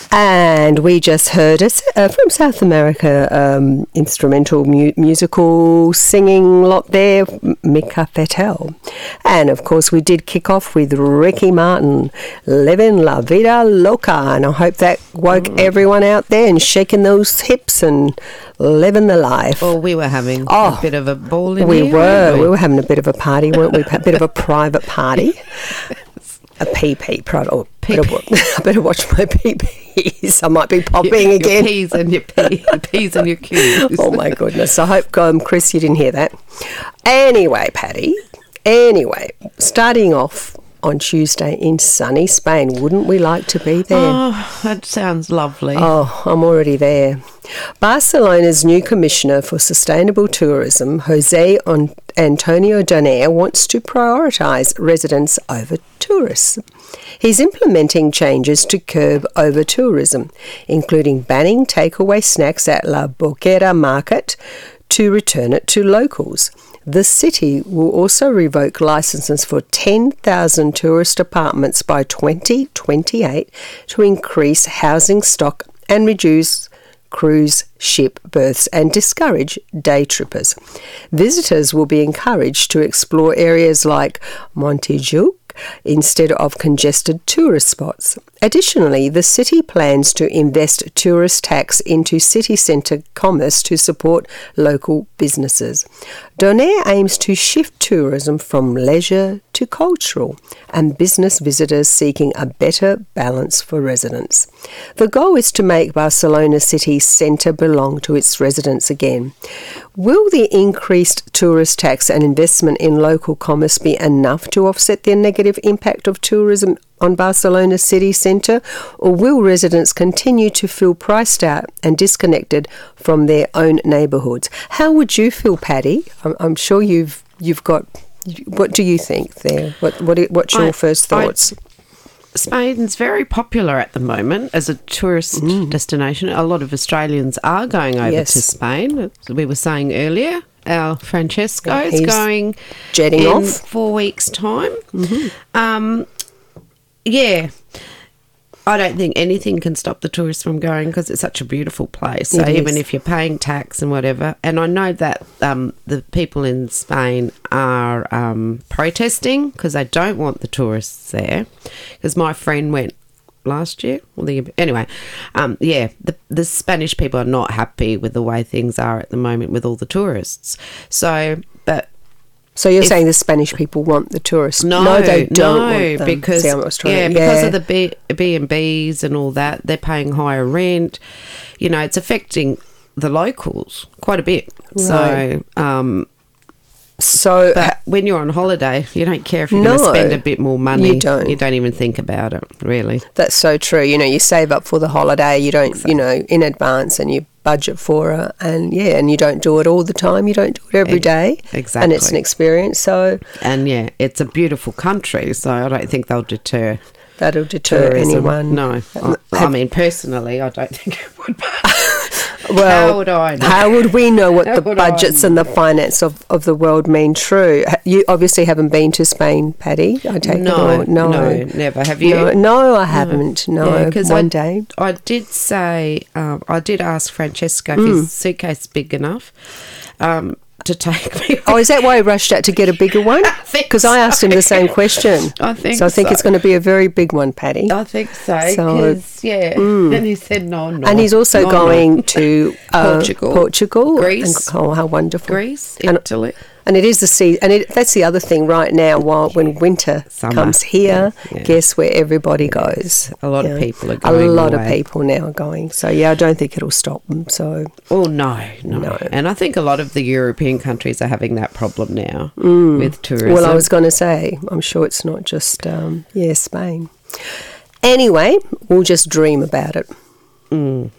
And we just heard from South America, instrumental musical singing lot there, Mika Fetel. And of course we did kick off with Ricky Martin, Living La Vida Loca. And I hope that woke everyone out there and shaking those hips and living the life. Well, we were having a bit of a ball in we here. We were having a bit of a party, weren't we? A bit of a private party. A PP product. Oh, I better watch my PPs. I might be popping again. Your P's and your P's and your Q's. Oh, my goodness. I hope, Chris, you didn't hear that. Anyway, Patty. Starting off on Tuesday in sunny Spain. Wouldn't we like to be there? Oh, that sounds lovely. Oh, I'm already there. Barcelona's new Commissioner for Sustainable Tourism, Jose Antonio Doner, wants to prioritise residents over tourists. He's implementing changes to curb over-tourism, including banning takeaway snacks at La Boquera Market to return it to locals. The city will also revoke licences for 10,000 tourist apartments by 2028 to increase housing stock and reduce cruise ship berths and discourage day trippers. Visitors will be encouraged to explore areas like Montjuic instead of congested tourist spots. Additionally, the city plans to invest tourist tax into city centre commerce to support local businesses. Doner aims to shift tourism from leisure to cultural and business visitors seeking a better balance for residents. The goal is to make Barcelona city centre belong to its residents again. Will the increased tourist tax and investment in local commerce be enough to offset the negative impact of tourism on Barcelona city centre, or will residents continue to feel priced out and disconnected from their own neighbourhoods? How would you feel, Paddy? I'm sure you've got. What do you think there? What's your first thoughts? Spain's very popular at the moment as a tourist destination. A lot of Australians are going over to Spain. As we were saying earlier, our Francesco is going jetting in off 4 weeks' time. I don't think anything can stop the tourists from going because it's such a beautiful place. So even if you're paying tax and whatever, and I know that the people in Spain are protesting because they don't want the tourists there. Because my friend went last year. The Spanish people are not happy with the way things are at the moment with all the tourists. So you're saying the Spanish people want the tourists? No, they don't want them. Because of the B&Bs and all that, they're paying higher rent. You know, it's affecting the locals quite a bit. Right. But when you're on holiday, you don't care if you're going to spend a bit more money. You don't. You don't even think about it, really. That's so true. You know, you save up for the holiday. You don't, in advance, and you budget for it, and you don't do it all the time. You don't do it every day. Exactly. And it's an experience. And it's a beautiful country, so I don't think that'll deter. That'll deter anyone. No. I mean, personally, I don't think it would. Well, how would I know? How would we know what the budgets and the finance of the world mean true? You obviously haven't been to Spain, Paddy, I take it. No, never. Have you? No, I haven't. No, because one day. I did say, I did ask Francesco if his suitcase is big enough to take me. Oh, is that why he rushed out to get a bigger one? Because I asked him the same question. I think so. I think it's going to be a very big one, Paddy. I think so. And he said no. And he's also going to Portugal, Greece. And, how wonderful! Greece, Italy. And it is the sea, and that's the other thing right now. When winter comes here, guess where everybody goes? A lot of people are going. A lot of people now are going. So I don't think it'll stop them. So no. And I think a lot of the European countries are having that problem now with tourism. Well, I was going to say, I'm sure it's not just Spain. Anyway, we'll just dream about it.